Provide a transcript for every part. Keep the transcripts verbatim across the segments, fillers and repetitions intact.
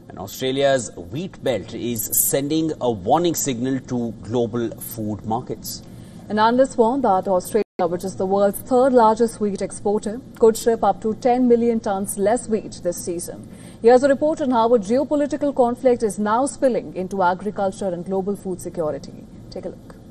And Australia's wheat belt is sending a warning signal to global food markets. And analysts warn that Australia, which is the world's third largest wheat exporter, could ship up to ten million tons less wheat this season. Here's a report on how a geopolitical conflict is now spilling into agriculture and global food security. Take a look.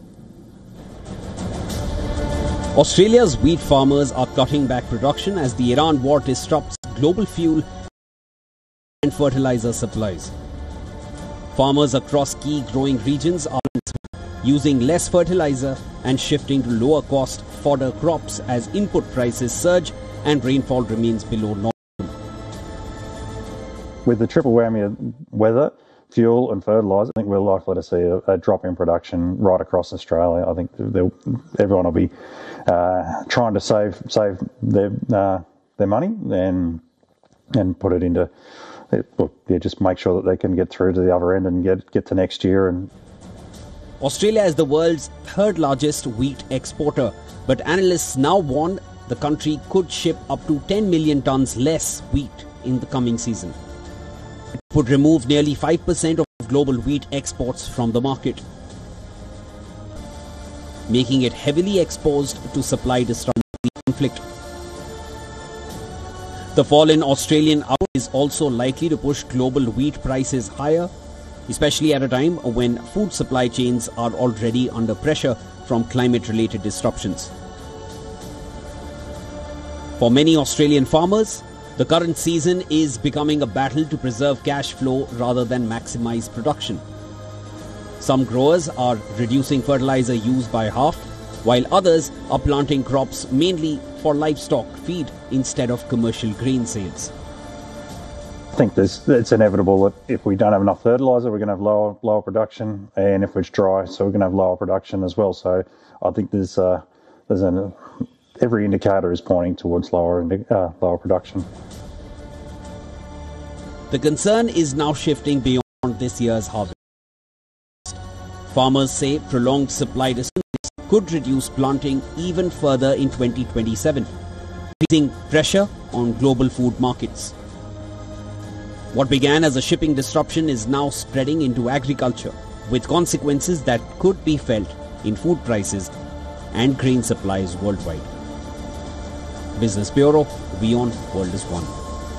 Australia's wheat farmers are cutting back production as the Iran war disrupts global fuel and fertilizer supplies. Farmers across key growing regions are using less fertilizer and shifting to lower cost fodder crops as input prices surge and rainfall remains below normal. With the triple whammy of weather, fuel and fertiliser, I think we're likely to see a, a drop in production right across Australia. I think everyone will be uh, trying to save save their uh, their money and and put it into well, yeah, just make sure that they can get through to the other end and get get to next year. And Australia is the world's third largest wheat exporter, but analysts now warn the country could ship up to ten million tons less wheat in the coming season. It would remove nearly five percent of global wheat exports from the market, making it heavily exposed to supply disruption conflict. The fall in Australian output is also likely to push global wheat prices higher, especially at a time when food supply chains are already under pressure from climate-related disruptions. For many Australian farmers, the current season is becoming a battle to preserve cash flow rather than maximize production. Some growers are reducing fertilizer use by half, while others are planting crops mainly for livestock feed instead of commercial grain sales. I think there's, it's inevitable that if we don't have enough fertiliser, we're going to have lower lower production, and if it's dry, so we're going to have lower production as well. So I think there's uh, there's an every indicator is pointing towards lower uh, lower production. The concern is now shifting beyond this year's harvest. Farmers say prolonged supply disruptions could reduce planting even further in twenty twenty-seven, increasing pressure on global food markets. What began as a shipping disruption is now spreading into agriculture, with consequences that could be felt in food prices and grain supplies worldwide. Business Bureau, WION, World is One.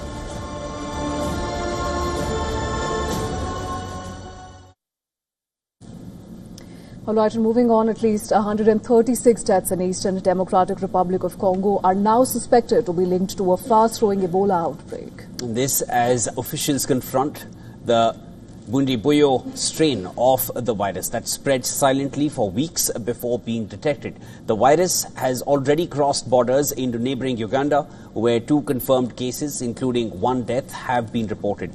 All right, and moving on, at least one hundred thirty-six deaths in Eastern Democratic Republic of Congo are now suspected to be linked to a fast-growing Ebola outbreak. This as officials confront the Bundibugyo strain of the virus that spread silently for weeks before being detected. The virus has already crossed borders into neighboring Uganda, where two confirmed cases, including one death, have been reported.